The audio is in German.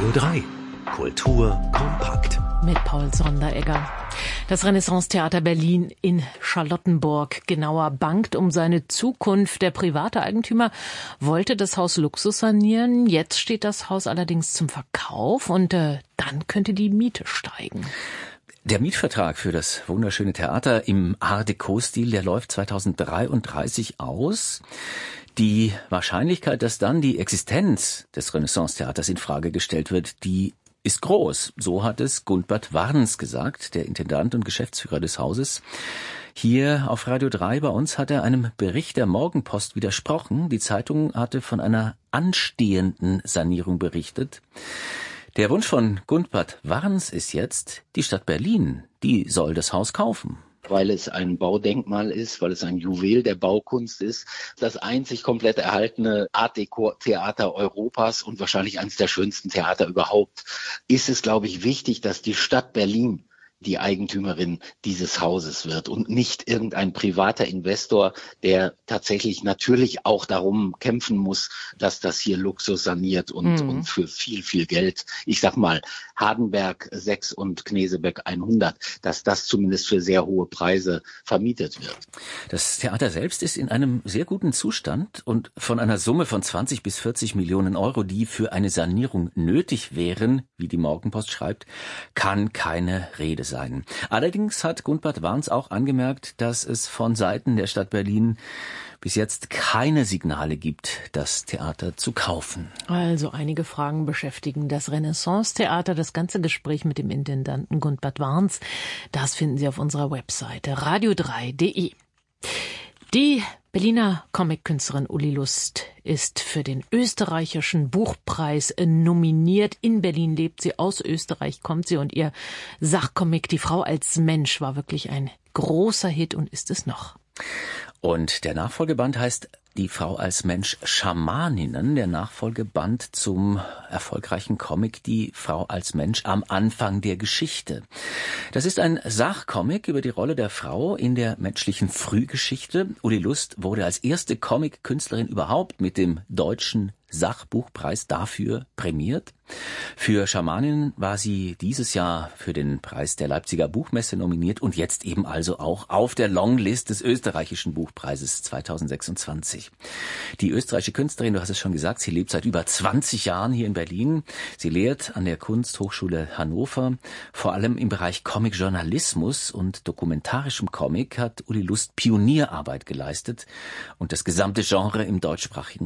Radio 3. Kultur kompakt. Mit Paul Sonderegger. Das Renaissance-Theater Berlin in Charlottenburg genauer bangt um seine Zukunft. Der private Eigentümer wollte das Haus Luxus sanieren. Jetzt steht das Haus allerdings zum Verkauf und dann könnte die Miete steigen. Der Mietvertrag für das wunderschöne Theater im Art-Deco-Stil, der läuft 2033 aus. Die Wahrscheinlichkeit, dass dann die Existenz des Renaissance-Theaters in Frage gestellt wird, die ist groß. So hat es Gundbert Warns gesagt, der Intendant und Geschäftsführer des Hauses. Hier auf Radio 3 bei uns hat er einem Bericht der Morgenpost widersprochen. Die Zeitung hatte von einer anstehenden Sanierung berichtet. Der Wunsch von Gundbert Warns ist jetzt, die Stadt Berlin, die soll das Haus kaufen. Weil es ein Baudenkmal ist, weil es ein Juwel der Baukunst ist, das einzig komplett erhaltene Art-Deco-Theater Europas und wahrscheinlich eines der schönsten Theater überhaupt, ist es, glaube ich, wichtig, dass die Stadt Berlin die Eigentümerin dieses Hauses wird und nicht irgendein privater Investor, der tatsächlich natürlich auch darum kämpfen muss, dass das hier Luxus saniert und für viel, viel Geld, ich sag mal, Hardenberg 6 und Knesebeck 100, dass das zumindest für sehr hohe Preise vermietet wird. Das Theater selbst ist in einem sehr guten Zustand und von einer Summe von 20 bis 40 Millionen Euro, die für eine Sanierung nötig wären, wie die Morgenpost schreibt, kann keine Rede sein. Allerdings hat Gundbert Warns auch angemerkt, dass es von Seiten der Stadt Berlin bis jetzt keine Signale gibt, das Theater zu kaufen. Also einige Fragen beschäftigen das Renaissance-Theater. Das ganze Gespräch mit dem Intendanten Gundbert Warns, das finden Sie auf unserer Webseite radio3.de. Die Berliner Comic-Künstlerin Uli Lust ist für den österreichischen Buchpreis nominiert. In Berlin lebt sie, aus Österreich kommt sie und ihr Sachcomic Die Frau als Mensch war wirklich ein großer Hit und ist es noch. Und der Nachfolgeband heißt Die Frau als Mensch Schamaninnen, der Nachfolgeband zum erfolgreichen Comic Die Frau als Mensch am Anfang der Geschichte. Das ist ein Sachcomic über die Rolle der Frau in der menschlichen Frühgeschichte. Uli Lust wurde als erste Comic-Künstlerin überhaupt mit dem Deutschen Sachbuchpreis dafür prämiert. Für Schamaninnen war sie dieses Jahr für den Preis der Leipziger Buchmesse nominiert und jetzt eben also auch auf der Longlist des österreichischen Buchpreises 2026. Die österreichische Künstlerin, du hast es schon gesagt, sie lebt seit über 20 Jahren hier in Berlin. Sie lehrt an der Kunsthochschule Hannover. Vor allem im Bereich Comic-Journalismus und dokumentarischem Comic hat Uli Lust Pionierarbeit geleistet und das gesamte Genre im deutschsprachigen